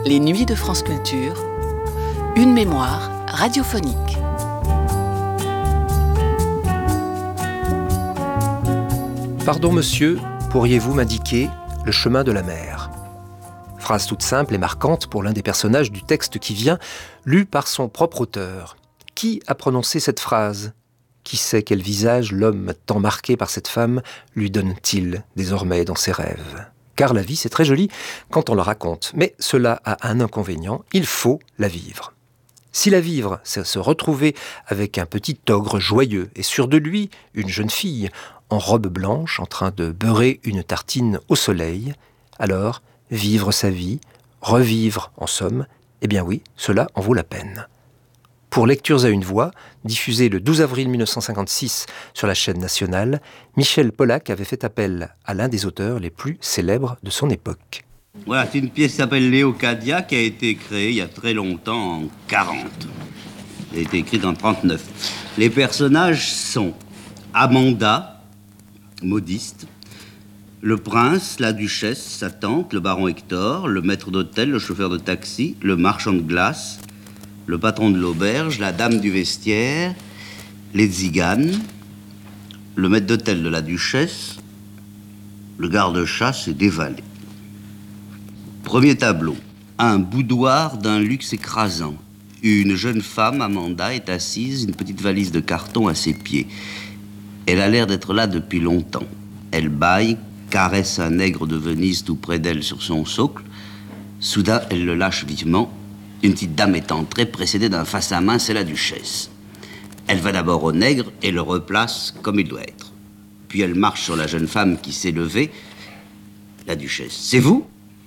Les Nuits de France Culture, une mémoire radiophonique. Pardon monsieur, pourriez-vous m'indiquer le chemin de la mer ? Phrase toute simple et marquante pour l'un des personnages du texte qui vient, lu par son propre auteur. Qui a prononcé cette phrase ? Qui sait quel visage l'homme tant marqué par cette femme lui donne-t-il désormais dans ses rêves ? Car la vie, c'est très joli quand on la raconte, mais cela a un inconvénient, il faut la vivre. Si la vivre, c'est se retrouver avec un petit ogre joyeux et sûr de lui, une jeune fille, en robe blanche, en train de beurrer une tartine au soleil, alors vivre sa vie, revivre en somme, eh bien oui, cela en vaut la peine. Pour Lectures à une voix, diffusé le 12 avril 1956 sur la chaîne nationale, Michel Pollack avait fait appel à l'un des auteurs les plus célèbres de son époque. Voilà, c'est une pièce qui s'appelle Léocadia, qui a été créée il y a très longtemps, en 40. Elle a été écrite en 39. Les personnages sont Amanda, modiste, le prince, la duchesse, sa tante, le baron Hector, le maître d'hôtel, le chauffeur de taxi, le marchand de glace, le patron de l'auberge, la dame du vestiaire, les tziganes, le maître d'hôtel de la duchesse, le garde-chasse et des valets. Premier tableau. Un boudoir d'un luxe écrasant. Une jeune femme, Amanda, est assise, une petite valise de carton à ses pieds. Elle a l'air d'être là depuis longtemps. Elle bâille, caresse un nègre de Venise tout près d'elle sur son socle. Soudain, elle le lâche vivement. Une petite dame est entrée, précédée d'un face à main, c'est la duchesse. Elle va d'abord au nègre et le replace comme il doit être. Puis elle marche sur la jeune femme qui s'est levée. La duchesse, c'est vous ?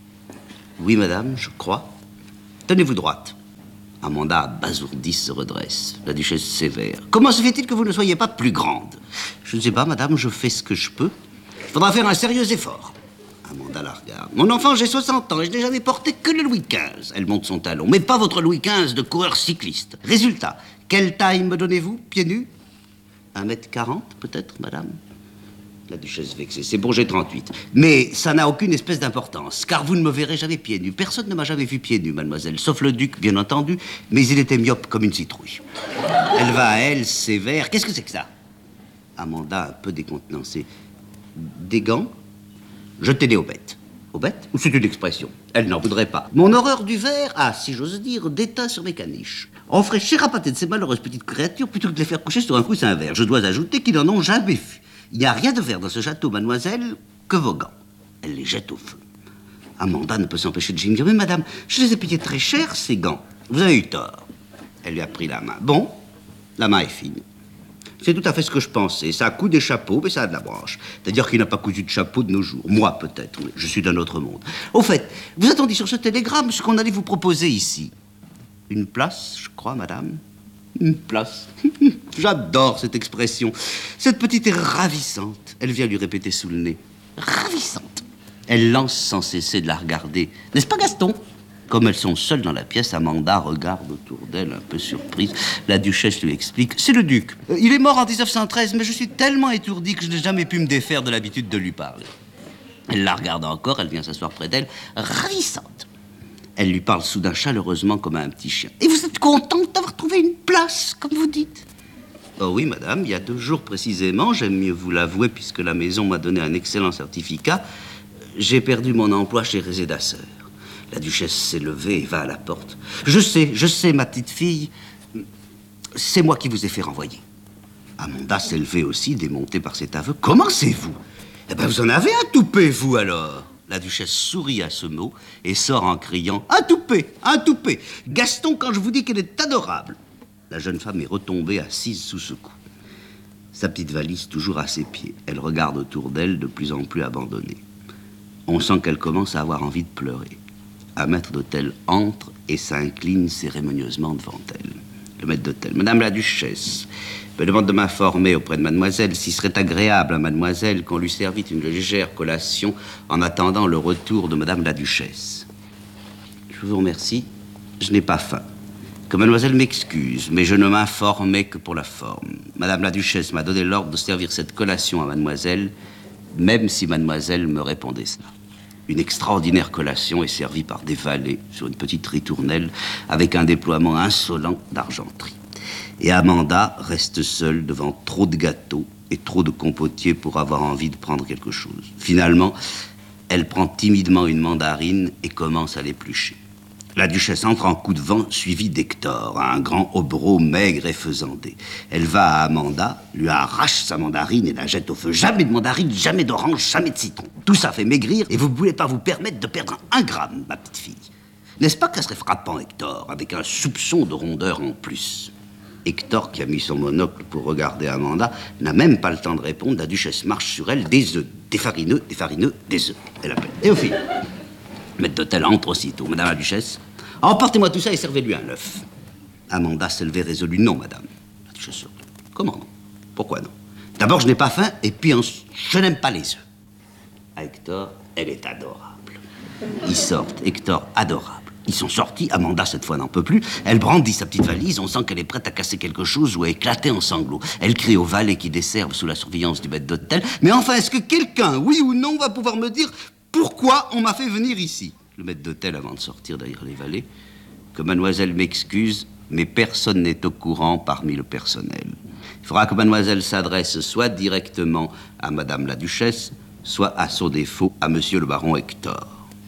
Oui, madame, je crois. Tenez-vous droite. Amanda, abasourdie, se redresse. La duchesse sévère. Comment se fait-il que vous ne soyez pas plus grande ? Je ne sais pas, madame, je fais ce que je peux. Il faudra faire un sérieux effort. Amanda la regarde. Mon enfant, j'ai 60 ans et je n'ai jamais porté que le Louis XV. Elle monte son talon. Mais pas votre Louis XV de coureur cycliste. Résultat, quelle taille me donnez-vous, pieds nus ? 1m40, peut-être, madame ? La duchesse vexée. C'est bon, j'ai 38. Mais ça n'a aucune espèce d'importance, car vous ne me verrez jamais pieds nus. Personne ne m'a jamais vu pieds nus, mademoiselle, sauf le duc, bien entendu, mais il était myope comme une citrouille. Elle va à elle, sévère. Qu'est-ce que c'est que ça ? Amanda, un peu décontenancée. Des gants ? Jetez-les aux bêtes. Aux bêtes ? Ou c'est une expression ? Elle n'en voudrait pas. Mon horreur du verre a, si j'ose dire, déteint sur mes caniches. On ferait chirapater de ces malheureuses petites créatures plutôt que de les faire coucher sur un coussin vert. Je dois ajouter qu'ils n'en ont jamais vu. Il n'y a rien de vert dans ce château, mademoiselle, que vos gants. Elle les jette au feu. Amanda ne peut s'empêcher de gémir. Mais madame, je les ai payés très cher, ces gants. Vous avez eu tort. Elle lui a pris la main. Bon, la main est fine. C'est tout à fait ce que je pensais. Ça a cousu des chapeaux, mais ça a de la branche. C'est-à-dire qu'il n'a pas cousu de chapeau de nos jours. Moi, peut-être, mais je suis d'un autre monde. Au fait, vous attendiez sur ce télégramme ce qu'on allait vous proposer ici. Une place, je crois, madame. Une place. J'adore cette expression. Cette petite est ravissante. Elle vient lui répéter sous le nez. Ravissante. Elle lance sans cesser de la regarder. N'est-ce pas, Gaston ? Comme elles sont seules dans la pièce, Amanda regarde autour d'elle, un peu surprise. La duchesse lui explique. C'est le duc. Il est mort en 1913, mais je suis tellement étourdie que je n'ai jamais pu me défaire de l'habitude de lui parler. Elle la regarde encore, elle vient s'asseoir près d'elle. Ravissante. Elle lui parle soudain chaleureusement comme à un petit chien. Et vous êtes contente d'avoir trouvé une place, comme vous dites ? Oh oui, madame, il y a 2 jours précisément, j'aime mieux vous l'avouer puisque la maison m'a donné un excellent certificat, j'ai perdu mon emploi chez Résédasseur. La duchesse s'est levée et va à la porte. Je sais, ma petite fille, c'est moi qui vous ai fait renvoyer. Amanda s'est levée aussi, démontée par cet aveu. Comment c'est vous ? Eh bien, vous en avez un toupet, vous, alors ? La duchesse sourit à ce mot et sort en criant « Un toupet, un toupet ! Gaston, quand je vous dis qu'elle est adorable !» La jeune femme est retombée assise sous ce coup. Sa petite valise toujours à ses pieds. Elle regarde autour d'elle, de plus en plus abandonnée. On sent qu'elle commence à avoir envie de pleurer. Un maître d'hôtel entre et s'incline cérémonieusement devant elle. Le maître d'hôtel. « Madame la duchesse, me demande de m'informer auprès de mademoiselle s'il serait agréable à mademoiselle qu'on lui servit une légère collation en attendant le retour de madame la duchesse. » Je vous remercie, je n'ai pas faim. Que mademoiselle m'excuse, mais je ne m'informais que pour la forme. Madame la duchesse m'a donné l'ordre de servir cette collation à mademoiselle, même si mademoiselle me répondait cela. Une extraordinaire collation est servie par des valets sur une petite ritournelle avec un déploiement insolent d'argenterie. Et Amanda reste seule devant trop de gâteaux et trop de compotiers pour avoir envie de prendre quelque chose. Finalement, elle prend timidement une mandarine et commence à l'éplucher. La duchesse entre en coup de vent, suivie d'Hector, un grand hobereau maigre et faisandé. Elle va à Amanda, lui arrache sa mandarine et la jette au feu. Jamais de mandarine, jamais d'orange, jamais de citron. Tout ça fait maigrir et vous ne pouvez pas vous permettre de perdre 1 gramme, ma petite fille. N'est-ce pas que ça serait frappant, Hector, avec un soupçon de rondeur en plus? Hector, qui a mis son monocle pour regarder Amanda, n'a même pas le temps de répondre. La duchesse marche sur elle, des œufs, des farineux, des œufs. Elle appelle Théophile. Maître d'hôtel entre aussitôt. Madame la duchesse, emportez-moi tout ça et servez-lui un œuf. Amanda s'est levée résolue. Non, madame. La duchesse sort. Comment non? Pourquoi non? D'abord, je n'ai pas faim, et puis je n'aime pas les œufs. À Hector, elle est adorable. Ils sortent, Hector adorable. Ils sont sortis, Amanda cette fois n'en peut plus. Elle brandit sa petite valise, on sent qu'elle est prête à casser quelque chose ou à éclater en sanglots. Elle crie aux valets qui desservent sous la surveillance du maître d'hôtel. Mais enfin, est-ce que quelqu'un, oui ou non, va pouvoir me dire pourquoi on m'a fait venir ici? Le maître d'hôtel, avant de sortir derrière les valets, que mademoiselle m'excuse, mais personne n'est au courant parmi le personnel. Il faudra que mademoiselle s'adresse soit directement à madame la duchesse, soit à son défaut à monsieur le baron Hector.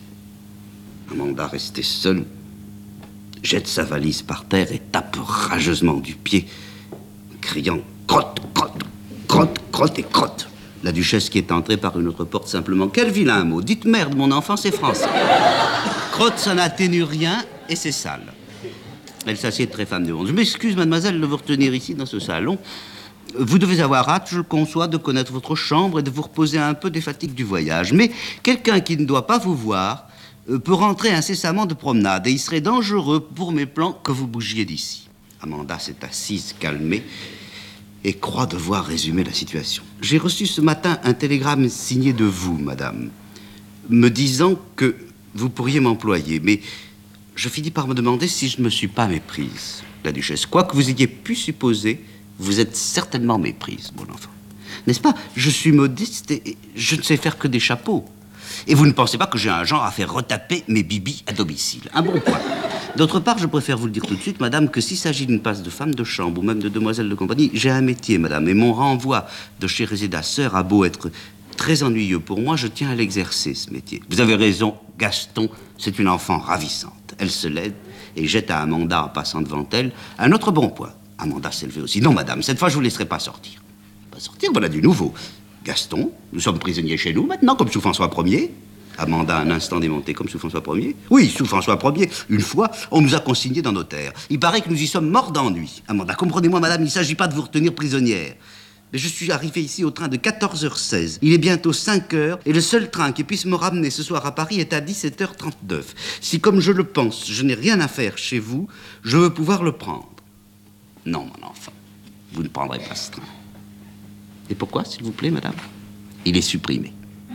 Amanda, restée seule, jette sa valise par terre et tape rageusement du pied, criant « Crotte, crotte, crotte, crotte et crotte !» La duchesse qui est entrée par une autre porte simplement « Quel vilain mot! Dites merde, mon enfant, c'est français. » Crotte, ça n'atténue rien et c'est sale. Elle s'assied très femme de honte. « Je m'excuse, mademoiselle, de vous retenir ici dans ce salon. Vous devez avoir hâte, je le conçois, de connaître votre chambre et de vous reposer un peu des fatigues du voyage. Mais quelqu'un qui ne doit pas vous voir peut rentrer incessamment de promenade et il serait dangereux pour mes plans que vous bougiez d'ici. » Amanda s'est assise, calmée, et croit devoir résumer la situation. « J'ai reçu ce matin un télégramme signé de vous, madame, me disant que vous pourriez m'employer, mais je finis par me demander si je ne me suis pas méprise. La duchesse, quoi que vous ayez pu supposer, vous êtes certainement méprise, mon enfant. N'est-ce pas? Je suis modeste et je ne sais faire que des chapeaux. Et vous ne pensez pas que j'ai un genre à faire retaper mes bibis à domicile. Un bon point. D'autre part, je préfère vous le dire tout de suite, madame, que s'il s'agit d'une passe de femme de chambre ou même de demoiselle de compagnie, j'ai un métier, madame, et mon renvoi de chez Réséda Sœur a beau être très ennuyeux pour moi, je tiens à l'exercer, ce métier. Vous avez raison, Gaston, c'est une enfant ravissante. Elle se lève et jette à Amanda en passant devant elle un autre bon point. Amanda s'est levée aussi. Non, madame, cette fois, je ne vous laisserai pas sortir. Pas sortir, voilà du nouveau. Gaston, nous sommes prisonniers chez nous maintenant, comme sous François Ier. Amanda, un instant démontée, comme sous François Ier. Oui, sous François Ier, une fois, on nous a consignés dans nos terres. Il paraît que nous y sommes morts d'ennui. Amanda, comprenez-moi, madame, il ne s'agit pas de vous retenir prisonnière. Mais je suis arrivé ici au train de 14h16. Il est bientôt 5h, et le seul train qui puisse me ramener ce soir à Paris est à 17h39. Si, comme je le pense, je n'ai rien à faire chez vous, je veux pouvoir le prendre. Non, mon enfant, vous ne prendrez pas ce train. Et pourquoi, s'il vous plaît, madame? Il est supprimé.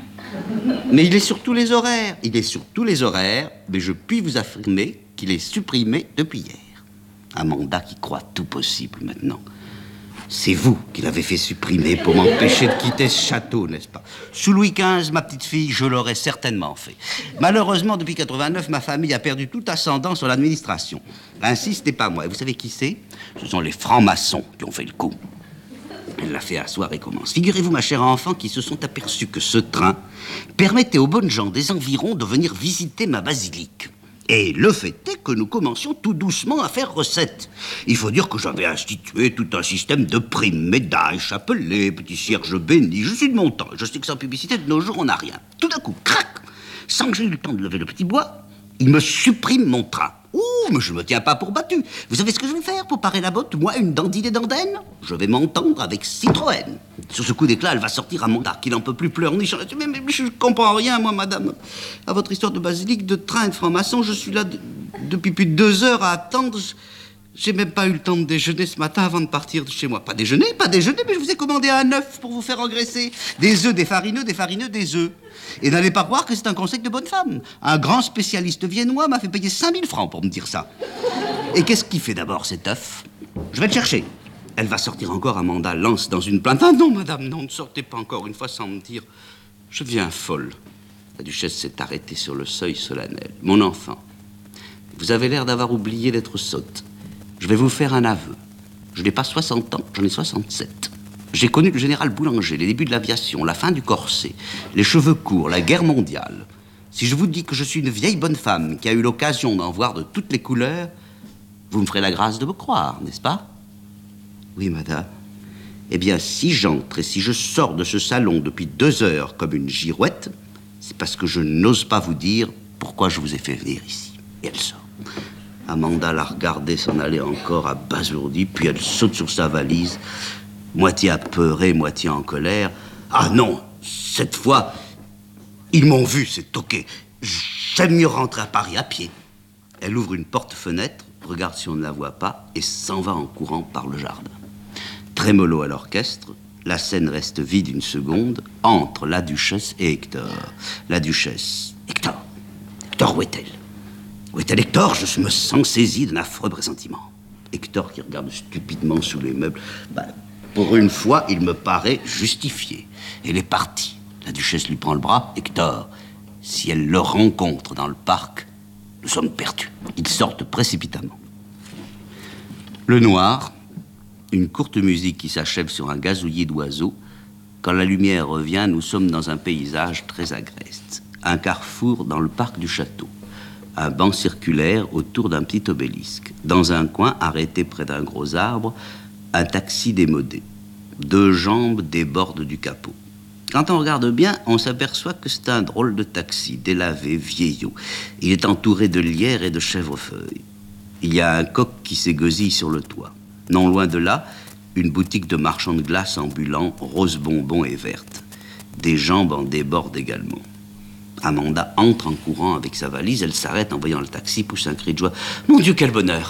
Mais il est sur tous les horaires. Il est sur tous les horaires, mais je puis vous affirmer qu'il est supprimé depuis hier. Amanda qui croit tout possible maintenant. C'est vous qui l'avez fait supprimer pour m'empêcher de quitter ce château, n'est-ce pas? Sous Louis XV, ma petite fille, je l'aurais certainement fait. Malheureusement, depuis 89, ma famille a perdu tout ascendant sur l'administration. Ainsi, ce n'est pas moi. Et vous savez qui c'est? Ce sont les francs-maçons qui ont fait le coup. Elle l'a fait asseoir et commence. Figurez-vous, ma chère enfant, qui se sont aperçus que ce train permettait aux bonnes gens des environs de venir visiter ma basilique. Et le fait est que nous commencions tout doucement à faire recette. Il faut dire que j'avais institué tout un système de primes, médailles, chapelets, petits cierges bénis. Je suis de mon temps. Je sais que sans publicité, de nos jours, on n'a rien. Tout d'un coup, crac, sans que j'aie eu le temps de lever le petit bois, il me supprime mon train. Ouh, mais je ne me tiens pas pour battu. Vous savez ce que je vais faire pour parer la botte, moi, une dandine et dandaine? Je vais m'entendre avec Citroën. Sur ce coup d'éclat, elle va sortir à Amanda, qui n'en peut plus pleurnicher. Mais je ne comprends rien, moi, madame. À votre histoire de basilique, de train et de franc-maçon, je suis là depuis plus de 2 heures à attendre. J'ai même pas eu le temps de déjeuner ce matin avant de partir de chez moi. Pas déjeuner, mais je vous ai commandé un œuf pour vous faire engraisser. Des œufs, des farineux, des œufs. Et n'allez pas croire que c'est un conseil de bonne femme. Un grand spécialiste viennois m'a fait payer 5000 francs pour me dire ça. Et qu'est-ce qu'il fait d'abord, cet œuf? Je vais le chercher. Elle va sortir encore, Amanda lance dans une plainte. Ah non, madame, non, ne sortez pas encore une fois sans me dire. Je deviens folle. La duchesse s'est arrêtée sur le seuil solennel. « Mon enfant, vous avez l'air d'avoir oublié d'être sotte. Je vais vous faire un aveu. Je n'ai pas 60 ans, j'en ai 67. J'ai connu le général Boulanger, les débuts de l'aviation, la fin du corset, les cheveux courts, la guerre mondiale. Si je vous dis que je suis une vieille bonne femme qui a eu l'occasion d'en voir de toutes les couleurs, vous me ferez la grâce de me croire, n'est-ce pas? Oui, madame. Eh bien, si j'entre et si je sors de ce salon depuis 2 heures comme une girouette, c'est parce que je n'ose pas vous dire pourquoi je vous ai fait venir ici. Et elle sort. Amanda l'a regardée s'en aller encore abasourdie, puis elle saute sur sa valise, moitié apeurée, moitié en colère. Ah non, cette fois, ils m'ont vu, ces toqués. J'aime mieux rentrer à Paris à pied. Elle ouvre une porte-fenêtre, regarde si on ne la voit pas, et s'en va en courant par le jardin. Trémolo à l'orchestre, la scène reste vide une seconde, entre la duchesse et Hector. La duchesse. Hector, où est-elle? Où est-elle, Hector? Je me sens saisi d'un affreux pressentiment. Hector qui regarde stupidement sous les meubles. Pour une fois, il me paraît justifié. Elle est partie. La duchesse lui prend le bras. Hector, si elle le rencontre dans le parc, nous sommes perdus. Ils sortent précipitamment. Le noir, une courte musique qui s'achève sur un gazouillis d'oiseaux. Quand la lumière revient, nous sommes dans un paysage très agreste. Un carrefour dans le parc du château. Un banc circulaire autour d'un petit obélisque. Dans un coin, arrêté près d'un gros arbre, un taxi démodé. 2 jambes débordent du capot. Quand on regarde bien, on s'aperçoit que c'est un drôle de taxi, délavé, vieillot. Il est entouré de lierre et de chèvrefeuilles. Il y a un coq qui s'égosille sur le toit. Non loin de là, une boutique de marchand de glace ambulant, rose bonbon et verte. Des jambes en débordent également. Amanda entre en courant avec sa valise. Elle s'arrête en voyant le taxi, pousse un cri de joie. « Mon Dieu, quel bonheur !